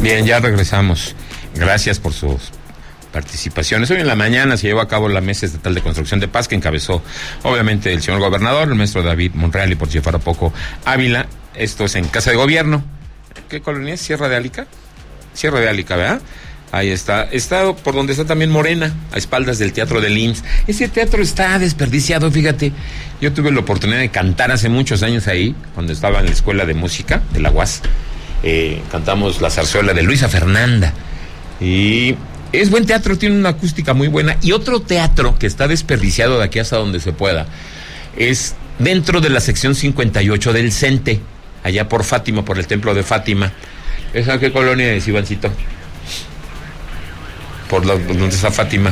Bien, ya regresamos. Gracias por sus participaciones. Hoy en la mañana se llevó a cabo la Mesa Estatal de Construcción de Paz, que encabezó obviamente el señor gobernador, el maestro David Monreal y por si fuera poco Ávila. Esto es en Casa de Gobierno. ¿Qué colonia es? ¿Sierra de Álica? Sierra de Álica, ¿verdad? Ahí está. Está por donde está también Morena, a espaldas del Teatro del IMSS. Ese teatro está desperdiciado, fíjate. Yo tuve la oportunidad de cantar hace muchos años ahí, cuando estaba en la escuela de música de la UAS. Cantamos la zarzuela de Luisa Fernanda. Y es buen teatro, tiene una acústica muy buena. Y otro teatro que está desperdiciado de aquí hasta donde se pueda es dentro de la sección 58 del CENTE, allá por Fátima, por el templo de Fátima. ¿Esa qué colonia es, Ivancito? ¿Dónde está Fátima?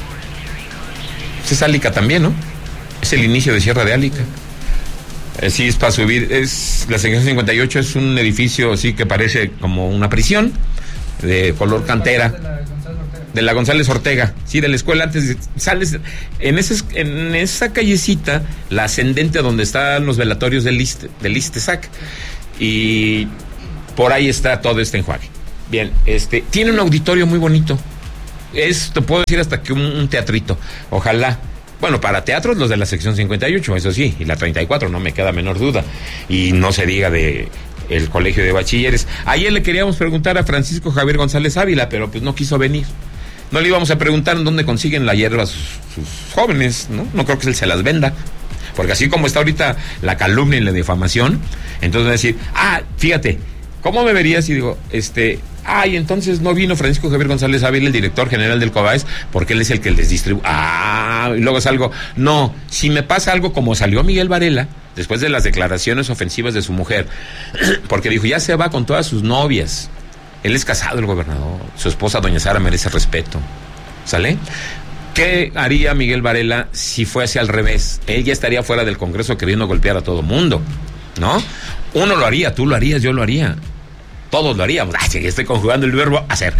Es Álica también, ¿no? Es el inicio de Sierra de Álica. Sí, es para subir. Es la sección 58, es un edificio así que parece como una prisión, de color cantera. De la González Ortega, sí, de la escuela. Antes sales en esa callecita, la ascendente donde están los velatorios del ISTESAC, y por ahí está todo este enjuague. Bien, tiene un auditorio muy bonito. Te puedo decir hasta que un teatrito. Ojalá. Bueno, para teatros los de la sección 58, eso sí, y la 34, no me queda menor duda. Y no se diga de el Colegio de Bachilleres. Ayer le queríamos preguntar a Francisco Javier González Ávila, pero pues no quiso venir. No le íbamos a preguntar en dónde consiguen la hierba sus jóvenes, ¿no? No creo que él se las venda. Porque así como está ahorita la calumnia y la difamación, entonces va a decir, fíjate, ¿cómo me verías si digo, entonces no vino Francisco Javier González Ávila, el director general del COBAES, porque él es el que les distribuye? Y luego salgo. No, si me pasa algo como salió Miguel Varela, después de las declaraciones ofensivas de su mujer, porque dijo, ya se va con todas sus novias. Él es casado, el gobernador. Su esposa, doña Sara, merece respeto. ¿Sale? ¿Qué haría Miguel Varela si fuese al revés? Él ya estaría fuera del Congreso queriendo golpear a todo mundo, ¿no? Uno lo haría, tú lo harías, yo lo haría. Todos lo haríamos. Estoy conjugando el verbo hacer.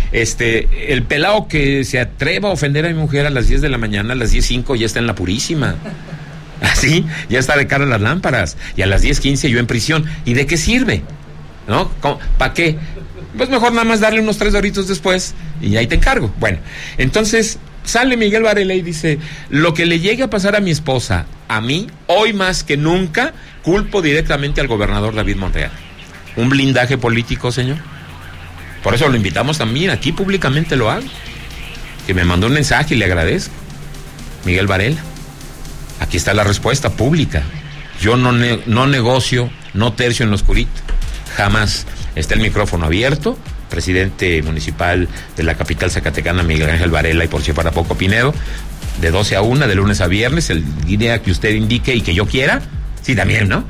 El pelao que se atreva a ofender a mi mujer a las 10 de la mañana, a las 10:05 ya está en la Purísima. Así, ya está de cara a las lámparas. Y a las 10:15 yo en prisión. ¿Y de qué sirve? ¿No? ¿Para qué? Pues mejor nada más darle unos 3 doritos después y ahí te encargo. Bueno, entonces sale Miguel Varela y dice, lo que le llegue a pasar a mi esposa, a mí, hoy más que nunca, culpo directamente al gobernador David Monreal. ¿Un blindaje político, señor? Por eso lo invitamos también, aquí públicamente lo hago. Que me mandó un mensaje y le agradezco. Miguel Varela, aquí está la respuesta pública. Yo no negocio, no tercio en lo oscurito. Jamás. Está el micrófono abierto, presidente municipal de la capital zacatecana, Miguel Ángel Varela, y por si fuera poco, Pinedo, de 12 a 1, de lunes a viernes, el día que usted indique y que yo quiera, sí, también, ¿no?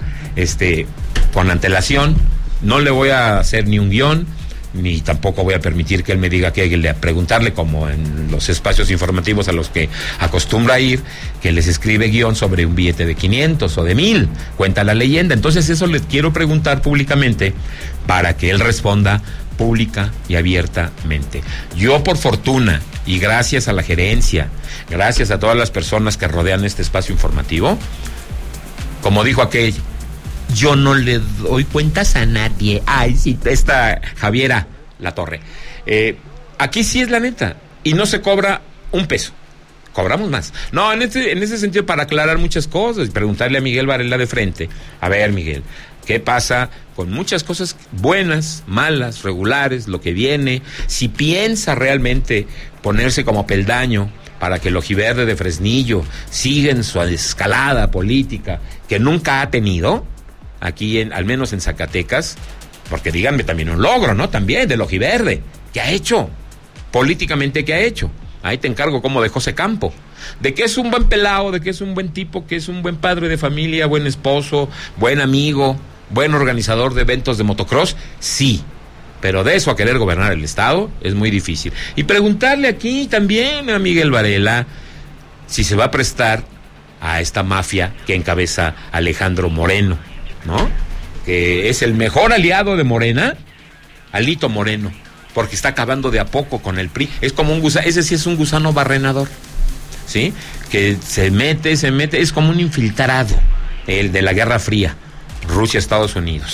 Con antelación, no le voy a hacer ni un guión, ni tampoco voy a permitir que él me diga que preguntarle, como en los espacios informativos a los que acostumbra ir, que les escribe guión sobre un billete de 500 o de 1000, cuenta la leyenda. Entonces eso les quiero preguntar públicamente para que él responda pública y abiertamente. Yo, por fortuna, y gracias a la gerencia, gracias a todas las personas que rodean este espacio informativo, como dijo aquel, yo no le doy cuentas a nadie. Sí, esta Javiera Latorre. Aquí sí es la neta. Y no se cobra un peso. Cobramos más. No, en ese sentido, para aclarar muchas cosas, preguntarle a Miguel Varela de frente. A ver, Miguel, ¿qué pasa con muchas cosas buenas, malas, regulares, lo que viene? Si piensa realmente ponerse como peldaño para que el ojiverde de Fresnillo siga en su escalada política que nunca ha tenido, aquí al menos en Zacatecas, porque díganme también un logro, ¿no? También del ojiverde. ¿Qué ha hecho? Políticamente, ¿qué ha hecho? Ahí te encargo cómo dejó ese campo. De que es un buen pelao, de que es un buen tipo, que es un buen padre de familia, buen esposo, buen amigo, buen organizador de eventos de motocross, sí. Pero de eso a querer gobernar el Estado es muy difícil. Y preguntarle aquí también a Miguel Varela si se va a prestar a esta mafia que encabeza Alejandro Moreno, ¿no? Que es el mejor aliado de Morena, Alito Moreno, porque está acabando de a poco con el PRI. Es como un gusano, ese sí es un gusano barrenador, ¿sí? Que se mete, es como un infiltrado, el de la Guerra Fría, Rusia, Estados Unidos.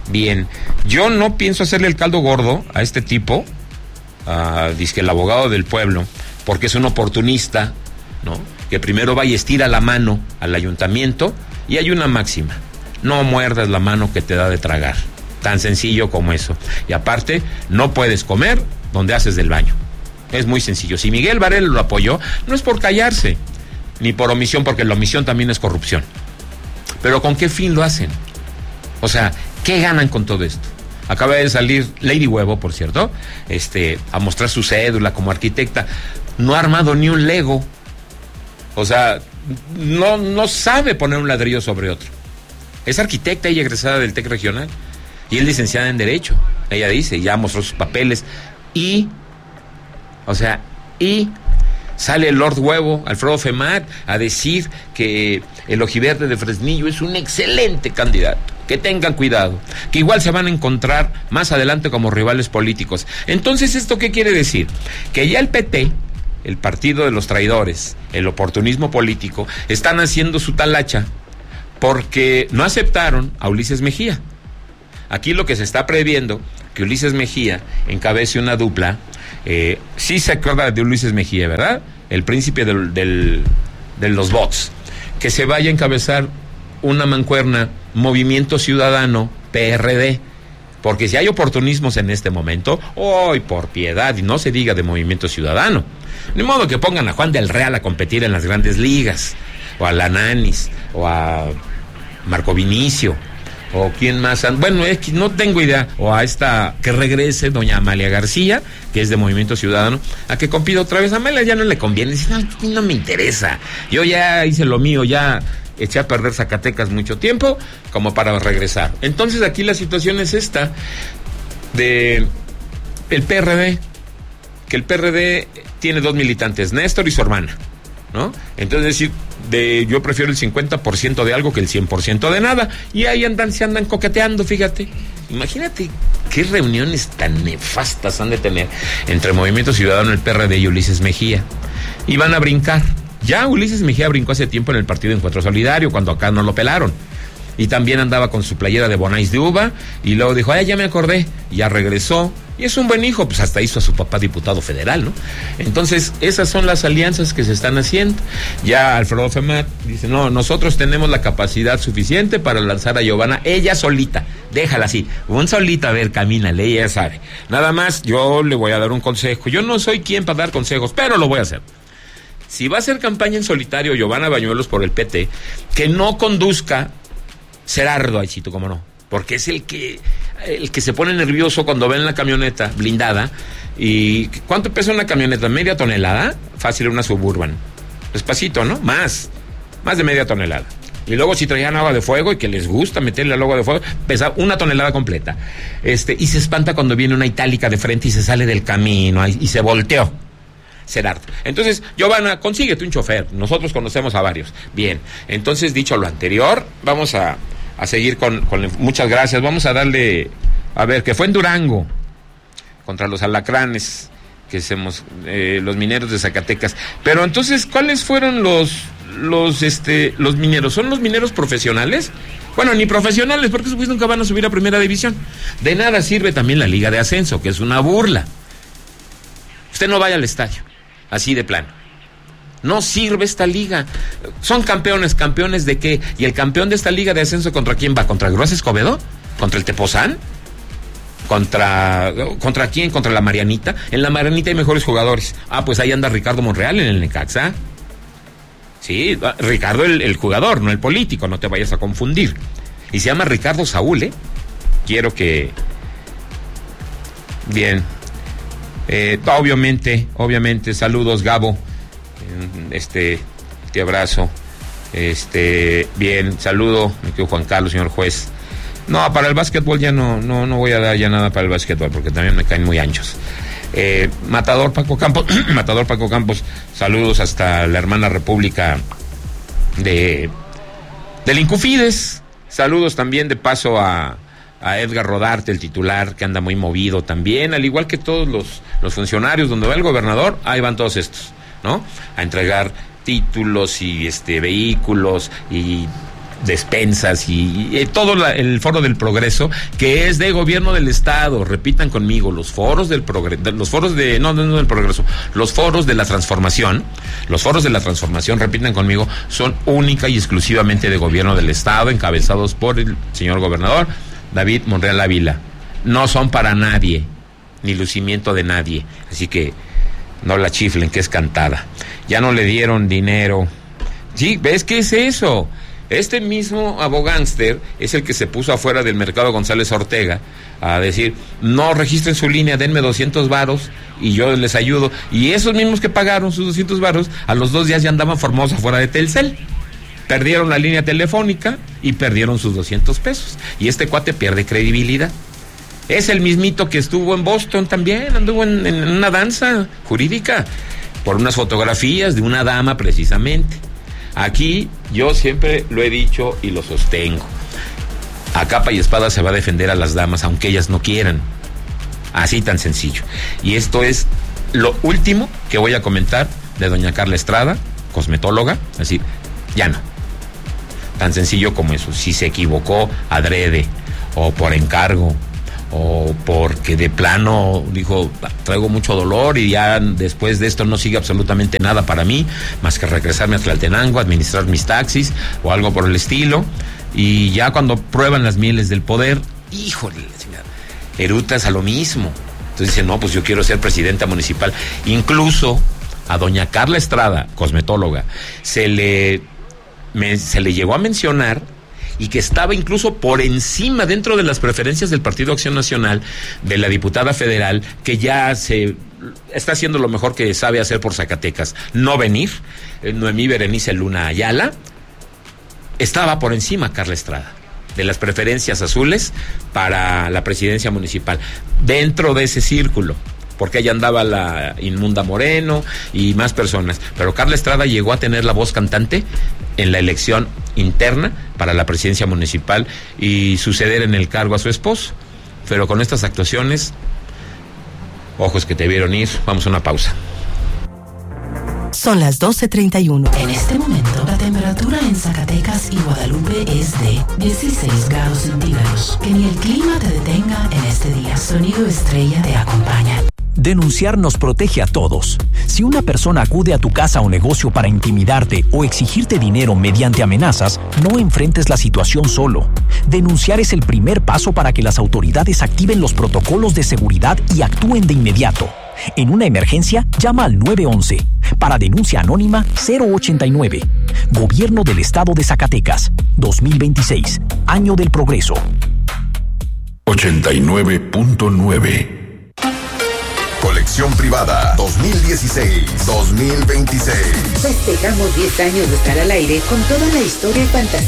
Bien, yo no pienso hacerle el caldo gordo a este tipo, dice que el abogado del pueblo, porque es un oportunista, ¿no? Que primero va y estira la mano al ayuntamiento, y hay una máxima: no muerdas la mano que te da de tragar. Tan sencillo como eso. Y aparte, no puedes comer donde haces del baño. Es muy sencillo. Si Miguel Varela lo apoyó, no es por callarse, ni por omisión, porque la omisión también es corrupción. Pero ¿con qué fin lo hacen? O sea, ¿qué ganan con todo esto? Acaba de salir Lady Huevo, por cierto, a mostrar su cédula como arquitecta. No ha armado ni un Lego. O sea, no sabe poner un ladrillo sobre otro. Es arquitecta, ella egresada del TEC regional. Y es licenciada en Derecho. Ella dice, ya mostró sus papeles. Y sale el Lord Huevo, Alfredo Femat, a decir que el ojiverde de Fresnillo es un excelente candidato. Que tengan cuidado, que igual se van a encontrar más adelante como rivales políticos. Entonces, ¿esto qué quiere decir? Que ya el PT, el partido de los traidores, el oportunismo político, están haciendo su talacha porque no aceptaron a Ulises Mejía. Aquí lo que se está previendo, que Ulises Mejía encabece una dupla. Sí se acuerda de Ulises Mejía, ¿verdad? El príncipe de los bots. Que se vaya a encabezar una mancuerna, Movimiento Ciudadano, PRD. Porque si hay oportunismos en este momento, hoy por piedad, y no se diga de Movimiento Ciudadano. Ni modo que pongan a Juan del Real a competir en las grandes ligas, o a Lananis, o a Marco Vinicio, o quién más, bueno, no tengo idea, o a esta que regrese doña Amalia García, que es de Movimiento Ciudadano, a que compita otra vez. A Amalia ya no le conviene, dice, no me interesa, yo ya hice lo mío, ya eché a perder Zacatecas mucho tiempo como para regresar. Entonces aquí la situación es esta de el PRD, que el PRD tiene dos militantes, Néstor y su hermana, ¿no? Entonces decir, yo prefiero el 50% de algo que el 100% de nada, y ahí se andan coqueteando, fíjate. Imagínate qué reuniones tan nefastas han de tener entre Movimiento Ciudadano, el PRD y Ulises Mejía, y van a brincar. Ya Ulises Mejía brincó hace tiempo en el Partido Encuentro Solidario, cuando acá no lo pelaron. Y también andaba con su playera de Bonais de uva, y luego dijo, ya me acordé, y ya regresó. Y es un buen hijo, pues hasta hizo a su papá diputado federal, ¿no? Entonces, esas son las alianzas que se están haciendo. Ya Alfredo Femat dice, no, nosotros tenemos la capacidad suficiente para lanzar a Giovanna, ella solita, déjala así, solita, a ver, camínale, ella sabe. Nada más, yo le voy a dar un consejo. Yo no soy quien para dar consejos, pero lo voy a hacer. Si va a hacer campaña en solitario Giovanna Bañuelos por el PT, que no conduzca Gerardo Aichito, como no, porque es el que se pone nervioso cuando ven la camioneta blindada. ¿Y cuánto pesa una camioneta? ¿Media tonelada? Fácil, una Suburban. Despacito, ¿no? Más de media tonelada. Y luego si traían agua de fuego, y que les gusta meterle al agua de fuego, pesa 1 tonelada completa. Y se espanta cuando viene una itálica de frente y se sale del camino y se volteó Gerardo. Entonces, Giovanna, consíguete un chofer. Nosotros conocemos a varios. Bien, entonces, dicho lo anterior, vamos a seguir con muchas gracias. Vamos a darle, a ver, que fue en Durango contra los alacranes, que hacemos los mineros de Zacatecas. Pero entonces, ¿cuáles fueron los mineros? ¿Son los mineros profesionales? Bueno, ni profesionales, porque esos nunca van a subir a primera división. De nada sirve también la Liga de Ascenso, que es una burla. Usted no vaya al estadio, así de plano. No sirve esta liga. Son campeones ¿de qué? ¿Y el campeón de esta liga de ascenso contra quién va? ¿Contra el Gruas Escobedo? ¿Contra el Tepozán? ¿Contra quién? ¿Contra la Marianita? En la Marianita hay mejores jugadores. Pues ahí anda Ricardo Monreal en el Necaxa. Sí, Ricardo el jugador, no el político, no te vayas a confundir. Y se llama Ricardo Saúl, Quiero que... Bien. Obviamente, saludos, Gabo. Te abrazo. Bien, saludo, mi querido Juan Carlos, señor juez. No, para el básquetbol ya no voy a dar ya nada para el básquetbol, porque también me caen muy anchos. Matador Paco Campos, saludos hasta la hermana república del Incufides. Saludos también de paso a Edgar Rodarte, el titular, que anda muy movido también, al igual que todos los funcionarios. Donde va el gobernador, ahí van todos estos, ¿no? A entregar títulos y vehículos y despensas y todo el Foro del Progreso, que es de gobierno del Estado. Repitan conmigo, los foros del progreso, los foros de, no del progreso, los foros de la transformación, repitan conmigo, son única y exclusivamente de gobierno del Estado, encabezados por el señor gobernador David Monreal Ávila. No son para nadie, ni lucimiento de nadie, así que no la chiflen, que es cantada. Ya no le dieron dinero. Sí, ¿ves qué es eso? Este mismo abogánster es el que se puso afuera del Mercado González Ortega a decir, no registren su línea, denme 200 varos y yo les ayudo. Y esos mismos que pagaron sus 200 varos, a los 2 días ya andaban formados afuera de Telcel. Perdieron la línea telefónica y perdieron sus 200 pesos. Y este cuate pierde credibilidad. Es el mismito que estuvo en Boston también, anduvo en una danza jurídica por unas fotografías de una dama precisamente. Aquí yo siempre lo he dicho y lo sostengo. A capa y espada se va a defender a las damas, aunque ellas no quieran. Así tan sencillo. Y esto es lo último que voy a comentar de doña Carla Estrada, cosmetóloga. Es decir, ya no. Tan sencillo como eso. Si se equivocó adrede, o por encargo, o porque de plano dijo, traigo mucho dolor y ya después de esto no sigue absolutamente nada para mí, más que regresarme a Tlaltenango, administrar mis taxis o algo por el estilo, y ya cuando prueban las mieles del poder, híjole, erutas a lo mismo. Entonces dicen, no, pues yo quiero ser presidenta municipal. Incluso a doña Carla Estrada, cosmetóloga, se le llegó a mencionar, y que estaba incluso por encima dentro de las preferencias del Partido Acción Nacional, de la diputada federal, que ya se está haciendo lo mejor que sabe hacer por Zacatecas, no venir, Noemí Berenice Luna Ayala. Estaba por encima Carla Estrada de las preferencias azules para la presidencia municipal, dentro de ese círculo, porque allá andaba la inmunda Moreno y más personas. Pero Carla Estrada llegó a tener la voz cantante en la elección interna para la presidencia municipal y suceder en el cargo a su esposo. Pero con estas actuaciones, ojos que te vieron ir. Vamos a una pausa. Son las 12:31. En este momento, la temperatura en Zacatecas y Guadalupe es de 16 grados centígrados. Que ni el clima te detenga en este día. Sonido Estrella te acompaña. Denunciar nos protege a todos. Si una persona acude a tu casa o negocio para intimidarte o exigirte dinero mediante amenazas, no enfrentes la situación solo. Denunciar es el primer paso para que las autoridades activen los protocolos de seguridad y actúen de inmediato. En una emergencia, llama al 911. Para denuncia anónima, 089. Gobierno del Estado de Zacatecas. 2026. Año del Progreso. 89.9. Colección privada 2016-2026. Festejamos 10 años de estar al aire con toda la historia y fantasía